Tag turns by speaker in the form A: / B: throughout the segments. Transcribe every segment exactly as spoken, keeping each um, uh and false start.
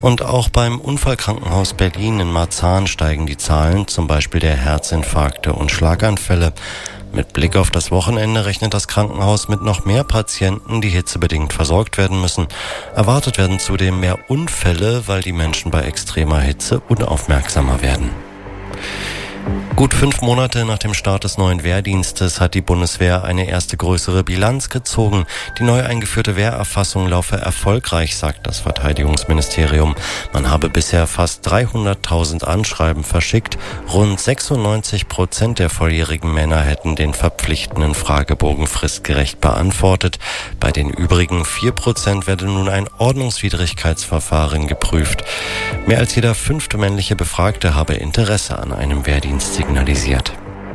A: Und auch beim Unfallkrankenhaus Berlin in Marzahn steigen die Zahlen, zum Beispiel der Herzinfarkte und Schlaganfälle. Mit Blick auf das Wochenende rechnet das Krankenhaus mit noch mehr Patienten, die hitzebedingt versorgt werden müssen. Erwartet werden zudem mehr Unfälle, weil die Menschen bei extremer Hitze unaufmerksamer werden. Gut fünf Monate nach dem Start des neuen Wehrdienstes hat die Bundeswehr eine erste größere Bilanz gezogen. Die neu eingeführte Wehrerfassung laufe erfolgreich, sagt das Verteidigungsministerium. Man habe bisher fast dreihunderttausend Anschreiben verschickt. Rund sechsundneunzig Prozent der volljährigen Männer hätten den verpflichtenden Fragebogen fristgerecht beantwortet. Bei den übrigen vier Prozent werde nun ein Ordnungswidrigkeitsverfahren geprüft. Mehr als jeder fünfte männliche Befragte habe Interesse an einem Wehrdienst signalisiert.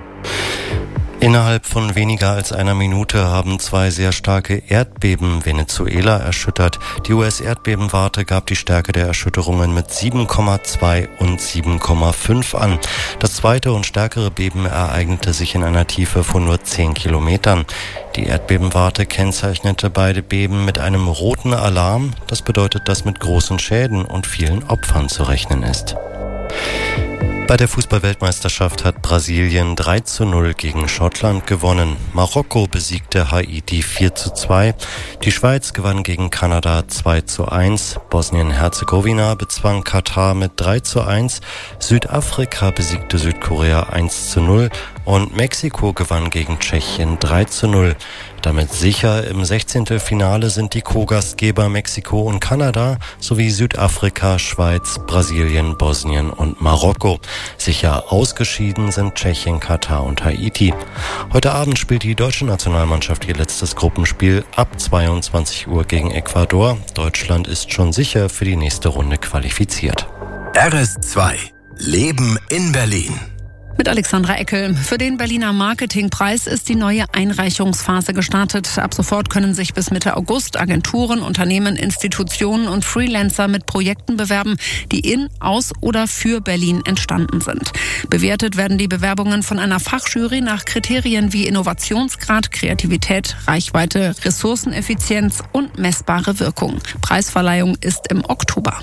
A: Innerhalb von weniger als einer Minute haben zwei sehr starke Erdbeben Venezuela erschüttert. Die U S-Erdbebenwarte gab die Stärke der Erschütterungen mit sieben Komma zwei und sieben Komma fünf an. Das zweite und stärkere Beben ereignete sich in einer Tiefe von nur zehn Kilometern. Die Erdbebenwarte kennzeichnete beide Beben mit einem roten Alarm. Das bedeutet, dass mit großen Schäden und vielen Opfern zu rechnen ist. Bei der Fußball-Weltmeisterschaft hat Brasilien drei zu null gegen Schottland gewonnen. Marokko besiegte Haiti vier zu zwei. Die Schweiz gewann gegen Kanada zwei zu eins. Bosnien-Herzegowina bezwang Katar mit drei zu eins. Südafrika besiegte Südkorea eins zu null. Und Mexiko gewann gegen Tschechien drei zu null. Damit sicher im Sechzehntelfinale sind die Co-Gastgeber Mexiko und Kanada sowie Südafrika, Schweiz, Brasilien, Bosnien und Marokko. Sicher ausgeschieden sind Tschechien, Katar und Haiti. Heute Abend spielt die deutsche Nationalmannschaft ihr letztes Gruppenspiel ab zweiundzwanzig Uhr gegen Ecuador. Deutschland ist schon sicher für die nächste Runde qualifiziert.
B: R S zwei Leben in Berlin.
C: Mit Alexandra Eckel. Für den Berliner Marketingpreis ist die neue Einreichungsphase gestartet. Ab sofort können sich bis Mitte August Agenturen, Unternehmen, Institutionen und Freelancer mit Projekten bewerben, die in, aus oder für Berlin entstanden sind. Bewertet werden die Bewerbungen von einer Fachjury nach Kriterien wie Innovationsgrad, Kreativität, Reichweite, Ressourceneffizienz und messbare Wirkung. Preisverleihung ist im Oktober.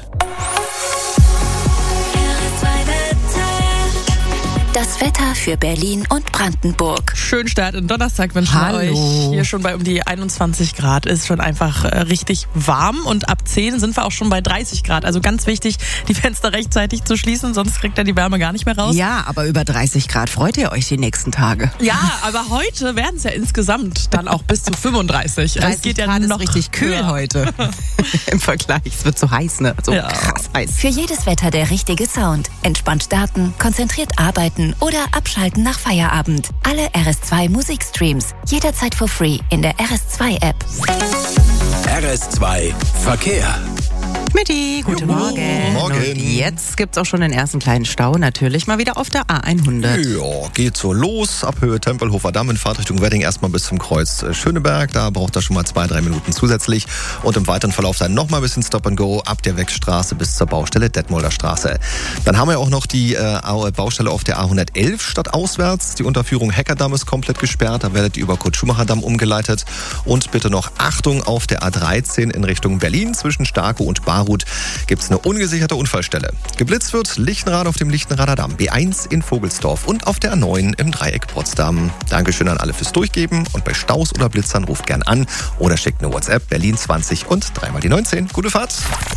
D: Das Wetter für Berlin und Brandenburg.
E: Schönen Start in Donnerstag wünschen wir euch. Hier schon bei um die einundzwanzig Grad. Ist schon einfach äh, richtig warm. Und ab zehn sind wir auch schon bei dreißig Grad. Also ganz wichtig, die Fenster rechtzeitig zu schließen, sonst kriegt er die Wärme gar nicht mehr raus.
F: Ja, aber über dreißig Grad freut ihr euch die nächsten Tage.
E: Ja, aber heute werden es ja insgesamt dann auch bis zu fünfunddreißig.
F: dreißig
E: geht ja
F: Grad
E: noch
F: ist richtig kühl
E: höher.
F: Heute. Im Vergleich. Es wird so heiß, ne? So
E: Ja.
F: krass heiß.
D: Für jedes Wetter der richtige Sound. Entspannt starten, konzentriert arbeiten oder abschalten nach Feierabend. Alle R S zwei Musikstreams. Jederzeit for free in der R S zwei App.
B: R S zwei Verkehr.
F: Mitti, guten
G: Juhu,
F: Morgen.
G: Morgen.
F: Und jetzt gibt's auch schon den ersten kleinen Stau, natürlich mal wieder auf der A hundert.
G: Ja, geht so los. Ab Höhe Tempelhofer Damm in Fahrtrichtung Wedding erstmal bis zum Kreuz Schöneberg. Da braucht er schon mal zwei, drei Minuten zusätzlich. Und im weiteren Verlauf dann noch mal ein bisschen Stop and Go ab der Wegstraße bis zur Baustelle Detmolder Straße. Dann haben wir auch noch die äh, Baustelle auf der A hundertelf stadtauswärts. Die Unterführung Heckerdamm ist komplett gesperrt. Da werdet ihr über Kurt-Schumacher-Damm umgeleitet. Und bitte noch Achtung auf der A dreizehn in Richtung Berlin zwischen Starkow und Barut gibt es eine ungesicherte Unfallstelle. Geblitzt wird Lichtenrad auf dem Lichtenrader Damm, B eins in Vogelsdorf und auf der A neun im Dreieck Potsdam. Dankeschön an alle fürs Durchgeben und bei Staus oder Blitzern ruft gern an oder schickt eine WhatsApp Berlin zwanzig und dreimal die neunzehn. Gute Fahrt!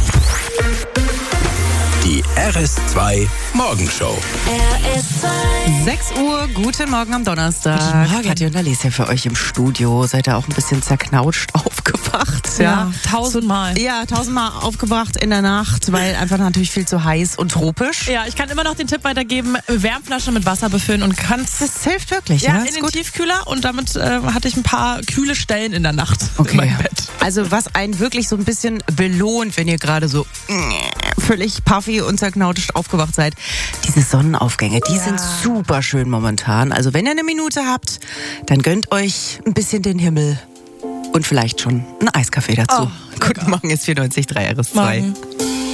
B: Die R S zwei Morgenshow.
F: sechs Uhr, guten Morgen am Donnerstag.
E: Guten Morgen.
F: Katja und Alicia für euch im Studio. Seid ihr auch ein bisschen zerknautscht aufgewacht?
E: Ja, tausendmal.
F: Ja, tausendmal aufgewacht in der Nacht, weil einfach natürlich viel zu heiß und tropisch.
E: Ja, ich kann immer noch den Tipp weitergeben, Wärmflasche mit Wasser befüllen und kannst
F: Das hilft wirklich,
E: ja,
F: ja?
E: in
F: Ist
E: den
F: gut.
E: Tiefkühler und damit äh, hatte ich ein paar kühle Stellen in der Nacht in
F: Okay.
E: meinem Bett.
F: Also was einen wirklich so ein bisschen belohnt, wenn ihr gerade so völlig puffy und zerknautscht aufgewacht seid. Diese Sonnenaufgänge, die
E: Ja.
F: sind super schön momentan. Also wenn ihr eine Minute habt, dann gönnt euch ein bisschen den Himmel und vielleicht schon einen Eiskaffee dazu.
E: Oh,
F: Guten Morgen, ist vierundneunzig Komma drei R S zwei.
E: Morgen.